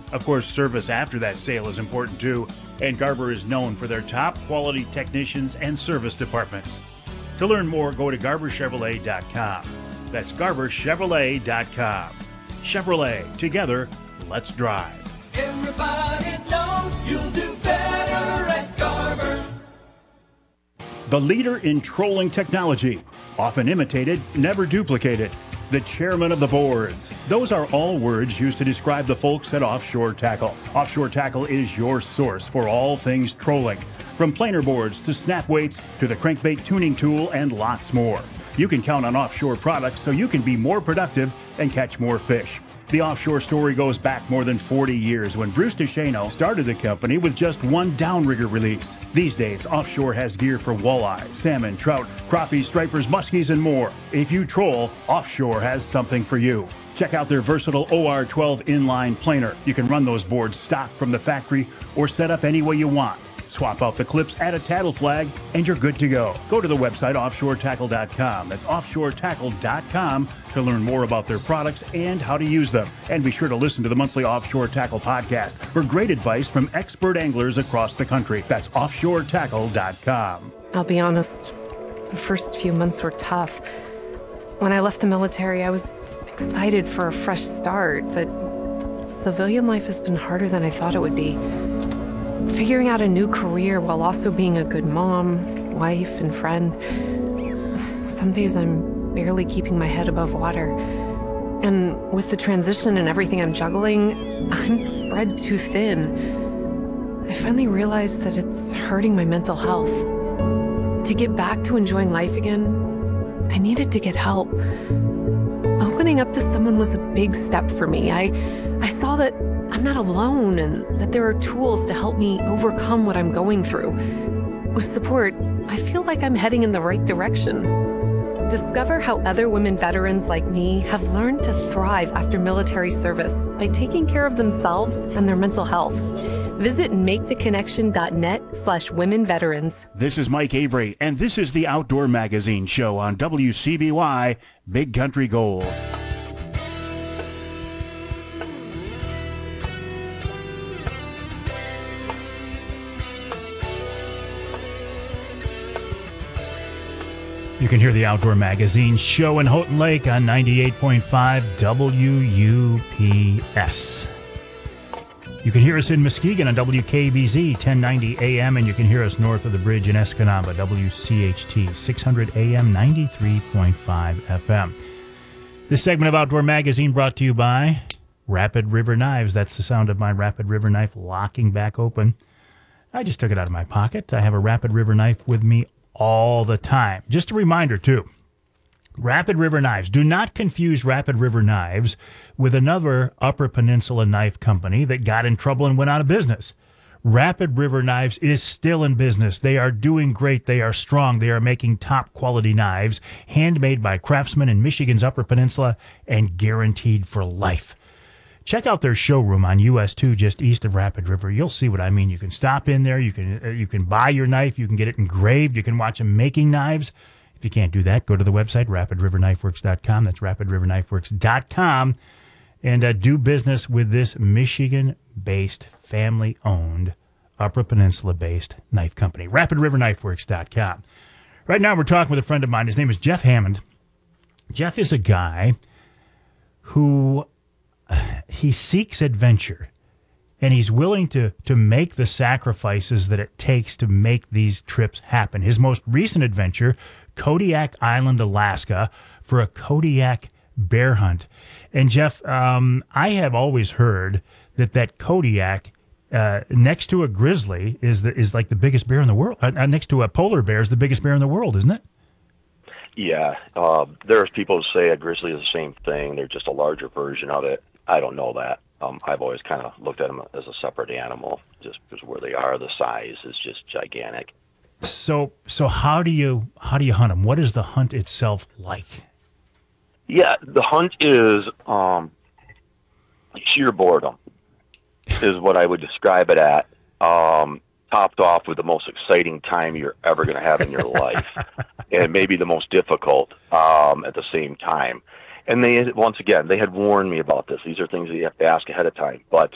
Of course, service after that sale is important too, and Garber is known for their top quality technicians and service departments. To learn more, go to GarberChevrolet.com. That's GarberChevrolet.com. Chevrolet, together, let's drive. Everybody knows you'll do better at Garber. The leader in trolling technology, often imitated, never duplicated. The chairman of the boards. Those are all words used to describe the folks at Offshore Tackle. Offshore Tackle is your source for all things trolling. From planer boards to snap weights to the crankbait tuning tool and lots more. You can count on Offshore products so you can be more productive and catch more fish. The Offshore story goes back more than 40 years when Bruce DeShano started the company with just one downrigger release. These days, Offshore has gear for walleye, salmon, trout, crappies, stripers, muskies, and more. If you troll, Offshore has something for you. Check out their versatile OR12 inline planer. You can run those boards stock from the factory or set up any way you want. Swap out the clips, add a tattle flag, and you're good to go. Go to the website offshoretackle.com. That's offshoretackle.com to learn more about their products and how to use them. And be sure to listen to the monthly Offshore Tackle podcast for great advice from expert anglers across the country. That's offshoretackle.com. I'll be honest, the first few months were tough. When I left the military, I was excited for a fresh start, but civilian life has been harder than I thought it would be. Figuring out a new career while also being a good mom, wife, and friend. Some days I'm barely keeping my head above water. And with the transition and everything I'm juggling, I'm spread too thin. I finally realized that it's hurting my mental health. To get back to enjoying life again, I needed to get help. Opening up to someone was a big step for me. I saw that I'm not alone and that there are tools to help me overcome what I'm going through. With support, I feel like I'm heading in the right direction. Discover how other women veterans like me have learned to thrive after military service by taking care of themselves and their mental health. Visit maketheconnection.net/women veterans. This is Mike Avery, and this is the Outdoor Magazine Show on WCBY Big Country Gold. You can hear the Outdoor Magazine Show in Houghton Lake on 98.5 WUPS. You can hear us in Muskegon on WKBZ 1090 AM, and you can hear us north of the bridge in Escanaba, WCHT 600 AM 93.5 FM. This segment of Outdoor Magazine brought to you by Rapid River Knives. That's the sound of my Rapid River knife locking back open. I just took it out of my pocket. I have a Rapid River knife with me all the time. Just a reminder, too. Rapid River Knives. Do not confuse Rapid River Knives with another Upper Peninsula knife company that got in trouble and went out of business. Rapid River Knives is still in business. They are doing great. They are strong. They are making top quality knives, handmade by craftsmen in Michigan's Upper Peninsula and guaranteed for life. Check out their showroom on US 2 just east of Rapid River. You'll see what I mean. You can stop in there. You can buy your knife. You can get it engraved. You can watch them making knives. If you can't do that, go to the website, rapidriverknifeworks.com. That's rapidriverknifeworks.com. And do business with this Michigan-based, family-owned, Upper Peninsula-based knife company, rapidriverknifeworks.com. Right now we're talking with a friend of mine. His name is Jeff Hammond. Jeff is a guy who... he seeks adventure, and he's willing to make the sacrifices that it takes to make these trips happen. His most recent adventure, Kodiak Island, Alaska, for a Kodiak bear hunt. And Jeff, I have always heard that Kodiak, next to a grizzly, is like the biggest bear in the world. Next to a polar bear is the biggest bear in the world, isn't it? Yeah, there's people who say a grizzly is the same thing. They're just a larger version of it. I don't know that. I've always kind of looked at them as a separate animal, just because where they are, the size is just gigantic. So how do you hunt them? What is the hunt itself like? Yeah, the hunt is sheer boredom, is what I would describe it at. Topped off with the most exciting time you're ever going to have in your life, and maybe the most difficult at the same time. And they had warned me about this. These are things that you have to ask ahead of time. But